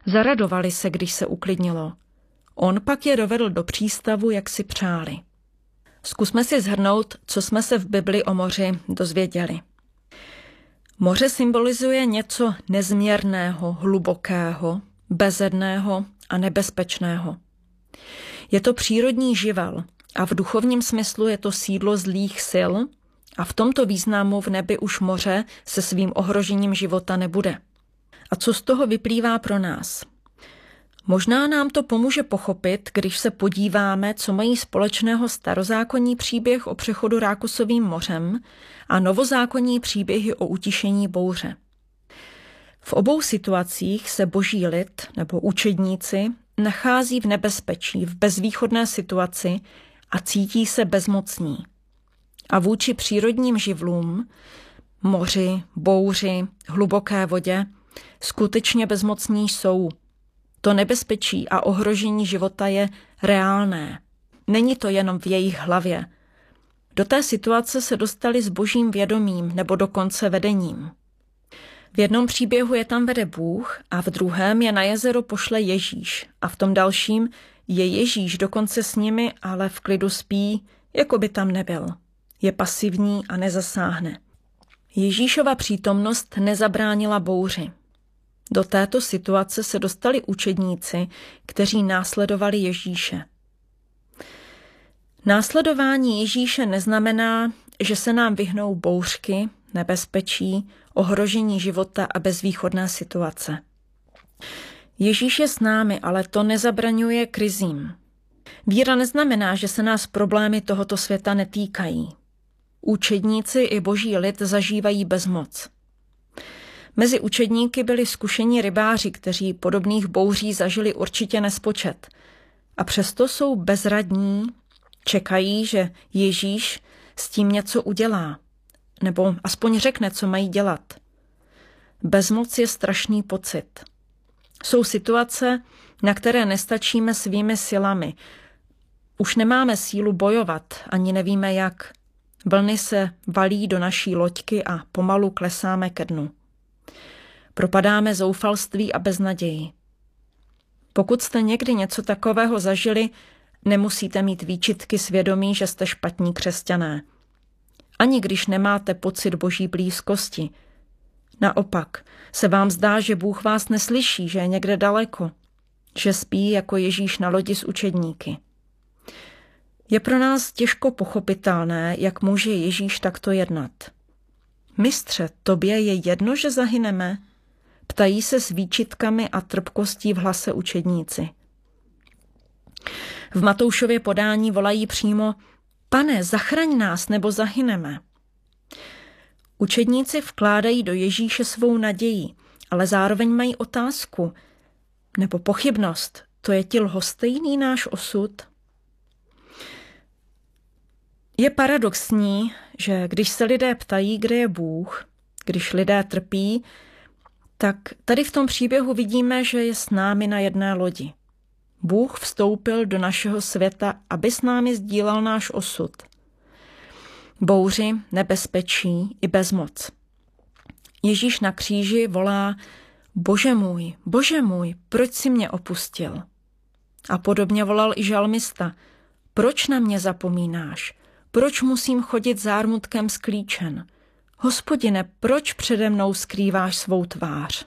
Zaradovali se, když se uklidnilo. On pak je dovedl do přístavu, jak si přáli. Zkusme si shrnout, co jsme se v Bibli o moři dozvěděli. Moře symbolizuje něco nezměrného, hlubokého, bezedného a nebezpečného. Je to přírodní živel a v duchovním smyslu je to sídlo zlých sil a v tomto významu v nebi už moře se svým ohrožením života nebude. A co z toho vyplývá pro nás? Možná nám to pomůže pochopit, když se podíváme, co mají společného starozákonní příběh o přechodu Rákosovým mořem a novozákonní příběhy o utišení bouře. V obou situacích se boží lid nebo učedníci nachází v nebezpečí, v bezvýchodné situaci a cítí se bezmocní. A vůči přírodním živlům, moři, bouři, hluboké vodě, skutečně bezmocní jsou. To nebezpečí a ohrožení života je reálné. Není to jenom v jejich hlavě. Do té situace se dostali s božím vědomím nebo dokonce vedením. V jednom příběhu je tam vede Bůh a v druhém je na jezero pošle Ježíš a v tom dalším je Ježíš dokonce s nimi, ale v klidu spí, jako by tam nebyl. Je pasivní a nezasáhne. Ježíšova přítomnost nezabránila bouři. Do této situace se dostali učedníci, kteří následovali Ježíše. Následování Ježíše neznamená, že se nám vyhnou bouřky, nebezpečí, ohrožení života a bezvýchodná situace. Ježíš je s námi, ale to nezabraňuje krizím. Víra neznamená, že se nás problémy tohoto světa netýkají. Učedníci i boží lid zažívají bezmoc. Mezi učedníky byli zkušení rybáři, kteří podobných bouří zažili určitě nespočet. A přesto jsou bezradní, čekají, že Ježíš s tím něco udělá. Nebo aspoň řekne, co mají dělat. Bezmoc je strašný pocit. Jsou situace, na které nestačíme svými silami. Už nemáme sílu bojovat, ani nevíme jak. Vlny se valí do naší loďky a pomalu klesáme ke dnu. Propadáme zoufalství a beznaději. Pokud jste někdy něco takového zažili, nemusíte mít výčitky svědomí, že jste špatní křesťané. Ani když nemáte pocit boží blízkosti. Naopak se vám zdá, že Bůh vás neslyší, že je někde daleko, že spí jako Ježíš na lodi s učedníky. Je pro nás těžko pochopitelné, jak může Ježíš takto jednat. Mistře, tobě je jedno, že zahyneme? Ptají se s výčitkami a trpkostí v hlase učedníci. V Matoušově podání volají přímo: Pane, zachraň nás, nebo zahyneme. Učedníci vkládají do Ježíše svou naději, ale zároveň mají otázku nebo pochybnost. To je ti lhostejný náš osud? Je paradoxní, že když se lidé ptají, kde je Bůh, když lidé trpí, tak tady v tom příběhu vidíme, že je s námi na jedné lodi. Bůh vstoupil do našeho světa, aby s námi sdílel náš osud. Bouři, nebezpečí i bezmoc. Ježíš na kříži volá: Bože můj, proč jsi mě opustil? A podobně volal i žalmista: Proč na mě zapomínáš? Proč musím chodit zármutkem sklíčen? Hospodine, proč přede mnou skrýváš svou tvář?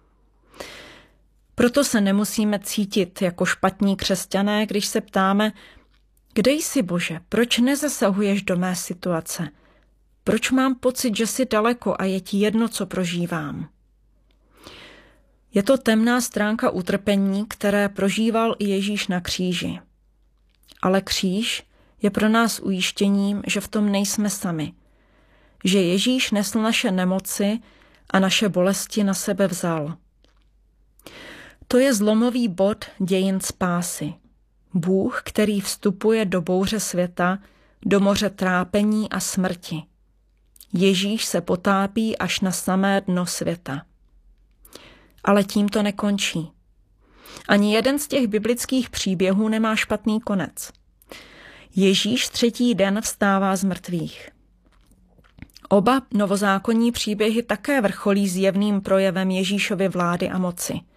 Proto se nemusíme cítit jako špatní křesťané, když se ptáme: Kde jsi, Bože? Proč nezasahuješ do mé situace? Proč mám pocit, že jsi daleko a je ti jedno, co prožívám? Je to temná stránka utrpení, které prožíval i Ježíš na kříži. Ale kříž je pro nás ujištěním, že v tom nejsme sami. Že Ježíš nesl naše nemoci a naše bolesti na sebe vzal. To je zlomový bod dějin spásy. Bůh, který vstupuje do bouře světa, do moře trápení a smrti. Ježíš se potápí až na samé dno světa. Ale tím to nekončí. Ani jeden z těch biblických příběhů nemá špatný konec. Ježíš 3. den vstává z mrtvých. Oba novozákonní příběhy také vrcholí zjevným projevem Ježíšovy vlády a moci.